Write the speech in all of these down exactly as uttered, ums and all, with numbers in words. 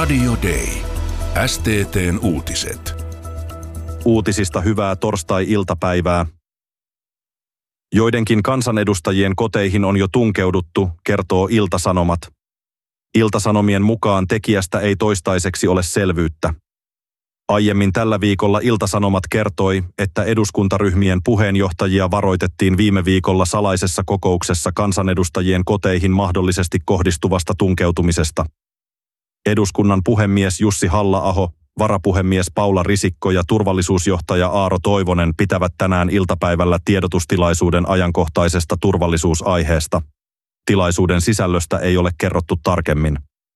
Radio Day. S T T:n uutiset. Uutisista hyvää torstai-iltapäivää. Joidenkin kansanedustajien koteihin on jo tunkeuduttu, kertoo Ilta-Sanomat. Ilta-Sanomien mukaan tekijästä ei toistaiseksi ole selvyyttä. Aiemmin tällä viikolla Ilta-Sanomat kertoi, että eduskuntaryhmien puheenjohtajia varoitettiin viime viikolla salaisessa kokouksessa kansanedustajien koteihin mahdollisesti kohdistuvasta tunkeutumisesta. Eduskunnan puhemies Jussi Halla-aho, varapuhemies Paula Risikko ja turvallisuusjohtaja Aaro Toivonen pitävät tänään iltapäivällä tiedotustilaisuuden ajankohtaisesta turvallisuusaiheesta. Tilaisuuden sisällöstä ei ole kerrottu tarkemmin.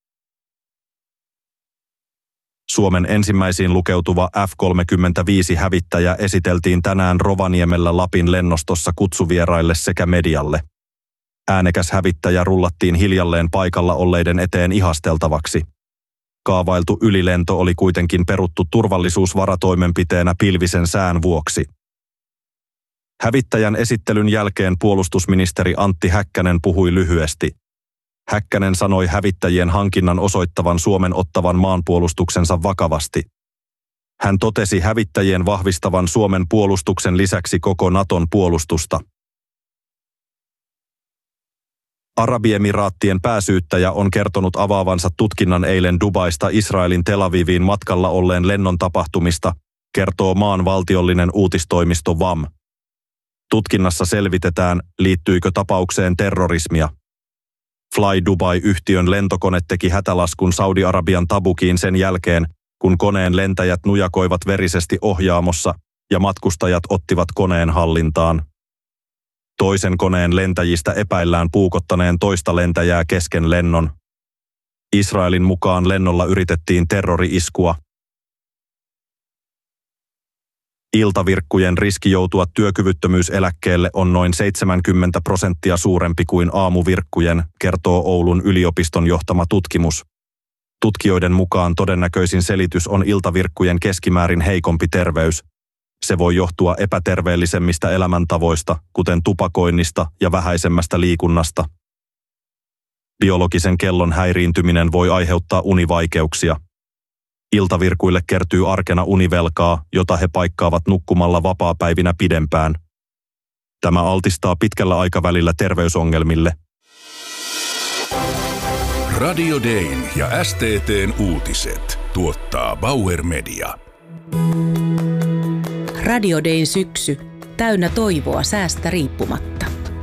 Suomen ensimmäisiin lukeutuva F kolmekymmentäviisi-hävittäjä esiteltiin tänään Rovaniemellä Lapin lennostossa kutsuvieraille sekä medialle. Äänekäs hävittäjä rullattiin hiljalleen paikalla olleiden eteen ihasteltavaksi. Kaavailtu ylilento oli kuitenkin peruttu turvallisuusvaratoimenpiteenä pilvisen sään vuoksi. Hävittäjän esittelyn jälkeen puolustusministeri Antti Häkkänen puhui lyhyesti. Häkkänen sanoi hävittäjien hankinnan osoittavan Suomen ottavan maanpuolustuksensa vakavasti. Hän totesi hävittäjien vahvistavan Suomen puolustuksen lisäksi koko Naton puolustusta. Arabiemiraattien pääsyyttäjä on kertonut avaavansa tutkinnan eilen Dubaista Israelin Tel Aviviin matkalla olleen lennon tapahtumista, kertoo maan valtiollinen uutistoimisto V A M. Tutkinnassa selvitetään, liittyykö tapaukseen terrorismia. Fly Dubai-yhtiön lentokone teki hätälaskun Saudi-Arabian Tabukiin sen jälkeen, kun koneen lentäjät nujakoivat verisesti ohjaamossa ja matkustajat ottivat koneen hallintaan. Toisen koneen lentäjistä epäillään puukottaneen toista lentäjää kesken lennon. Israelin mukaan lennolla yritettiin terrori-iskua. Iltavirkkujen riski joutua työkyvyttömyyseläkkeelle on noin seitsemänkymmentä prosenttia suurempi kuin aamuvirkkujen, kertoo Oulun yliopiston johtama tutkimus. Tutkijoiden mukaan todennäköisin selitys on iltavirkkujen keskimäärin heikompi terveys. Se voi johtua epäterveellisemmistä elämäntavoista, kuten tupakoinnista ja vähäisemmästä liikunnasta. Biologisen kellon häiriintyminen voi aiheuttaa univaikeuksia. Iltavirkuille kertyy arkena univelkaa, jota he paikkaavat nukkumalla vapaapäivinä pidempään. Tämä altistaa pitkällä aikavälillä terveysongelmille. Radio Dayn ja S T T:n uutiset tuottaa Bauer Media. Radio Dayn syksy, täynnä toivoa säästä riippumatta.